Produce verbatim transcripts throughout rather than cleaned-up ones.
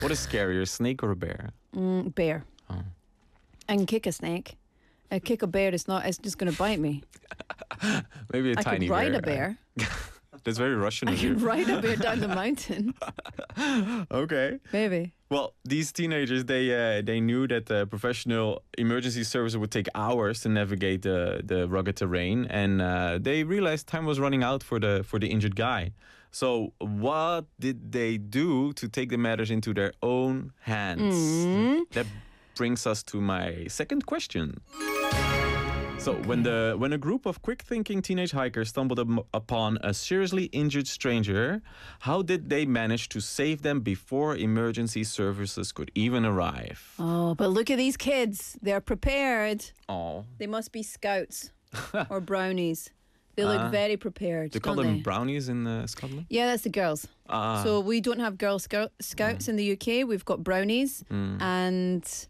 What is scarier, a snake or a bear? Mm, bear. Oh. I can kick a snake. I kick a bear. It's not. It's just going to bite me. Maybe a I tiny could ride bear. a bear. That's very Russian I of you. can ride a bear down the mountain. Okay. Maybe. Well, these teenagers, they uh, they knew that the professional emergency service would take hours to navigate the, the rugged terrain, and uh, they realized time was running out for the for the injured guy. So what did they do to take the matters into their own hands? Mm. That brings us to my second question. So when the when a group of quick-thinking teenage hikers stumbled up upon a seriously injured stranger, how did they manage to save them before emergency services could even arrive? Oh, but look at these kids. They're prepared. Oh, They must be scouts or brownies. They look Uh, very prepared. they call don't them they? brownies in uh, Scotland. Yeah, that's the girls. Ah, So we don't have Girl Scout- Scouts in the U K. We've got brownies mm. and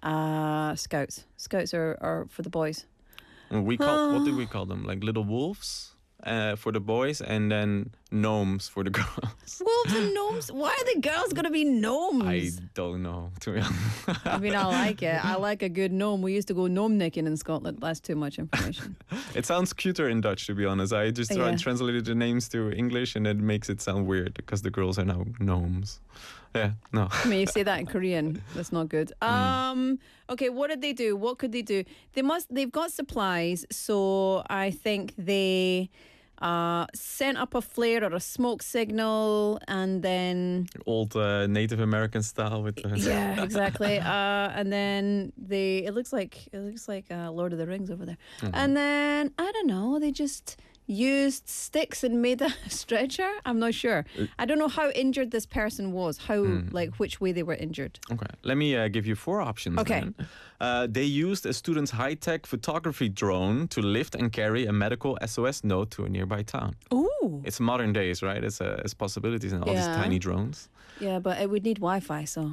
uh, scouts. Scouts are, are for the boys. we call what do we call them? Like little wolves uh, for the boys, and then gnomes for the girls. Wolves and gnomes? Why are the girls going to be gnomes? I don't know, to be honest. I mean, I like it. I like a good gnome. We used to go gnome nicking in Scotland. That's too much information. It sounds cuter in Dutch, to be honest. I just tried Yeah. translated the names to English, and it makes it sound weird because the girls are now gnomes. Yeah, no. I mean, you say that in Korean. That's not good. Um. Okay, what did they do? What could they do? They must. They've got supplies, so I think they uh, sent up a flare or a smoke signal, and then Old uh, Native American style with the yeah, exactly. Uh, and then they. It looks like it looks like uh, Lord of the Rings over there. And then I don't know. They just used sticks and made a stretcher. I'm not sure. I don't know how injured this person was. How like which way they were injured. Okay, let me uh, give you four options. Okay. Then. Uh, they used a student's high-tech photography drone to lift and carry a medical S O S note to a nearby town. Ooh. It's modern days, right? It's, uh, it's possibilities in all these Yeah. tiny drones. Yeah, but it would need Wi-Fi, so.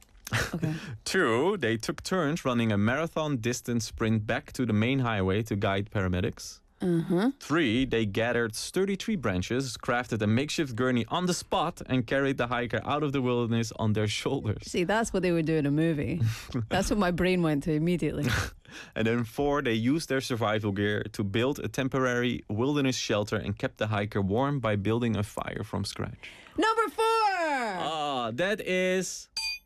Okay. Two, they took turns running a marathon distance sprint back to the main highway to guide paramedics. Uh-huh. Three, they gathered sturdy tree branches, crafted a makeshift gurney on the spot, and carried the hiker out of the wilderness on their shoulders. See, that's what they would do in a movie. That's what my brain went to immediately. And then four, they used their survival gear to build a temporary wilderness shelter and kept the hiker warm by building a fire from scratch. Number four! Ah, that is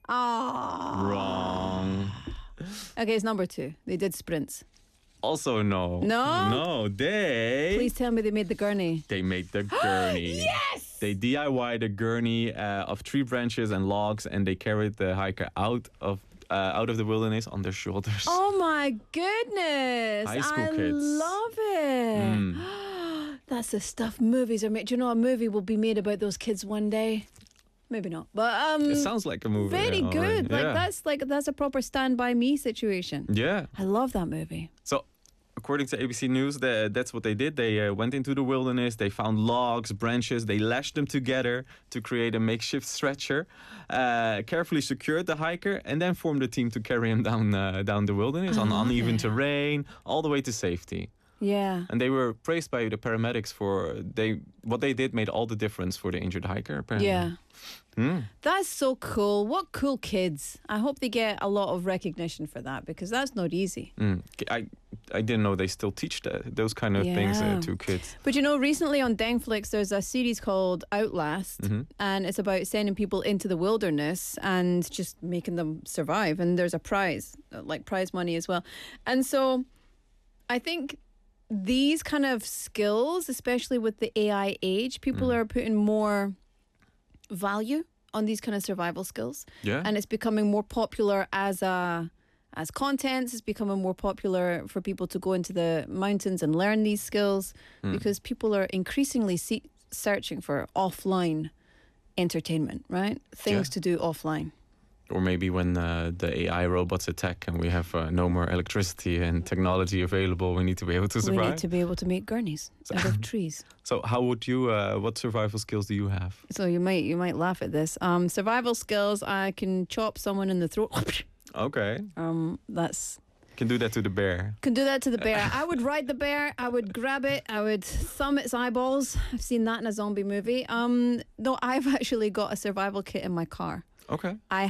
Oh. wrong. Okay, it's number two. They did sprints. Also no. No? No, they... Please tell me they made the gurney. They made the gurney. Yes! They D I Y'd a gurney uh, of tree branches and logs, and they carried the hiker out of uh, out of the wilderness on their shoulders. Oh my goodness! High school I kids. love it. Mm. That's the stuff movies are made. Do you know a movie will be made about those kids one day? Maybe not, but um, It sounds like a movie. very yeah, already. good. Like yeah. that's like that's a proper Stand By Me situation. Yeah. I love that movie. So, according to A B C News, the, that's what they did. They uh, went into the wilderness. They found logs, branches. They lashed them together to create a makeshift stretcher. Uh, carefully secured the hiker, and then formed a team to carry him down uh, down the wilderness on love uneven it. terrain, all the way to safety. Yeah. And they were praised by the paramedics for they what they did made all the difference for the injured hiker. Apparently. Yeah. Mm. That's so cool. What cool kids. I hope they get a lot of recognition for that because that's not easy. Mm. I I didn't know they still teach that, those kind of things Yeah. uh, to kids. But you know, recently on Dengflix, there's a series called Outlast, Mhm. and it's about sending people into the wilderness and just making them survive. And there's a prize, uh, like prize money as well. And so I think these kind of skills, especially with the A I age, people Mm. are putting more value on these kind of survival skills. Yeah. And it's becoming more popular as a as content. It's becoming more popular for people to go into the mountains and learn these skills because people are increasingly see- searching for offline entertainment, right? Things Yeah. to do offline. Or maybe when uh, the A I robots attack and we have uh, no more electricity and technology available, we need to be able to We survive. need to be able to make gurneys out of trees. So how would you, uh, what survival skills do you have? So you might you might laugh at this. Um, survival skills. I can chop someone in the throat. Okay. um, that's Can do that to the bear. can do that to the bear. I would ride the bear. I would grab it. I would thumb its eyeballs. I've seen that in a zombie movie. Um, no, I've actually got a survival kit in my car. Okay. I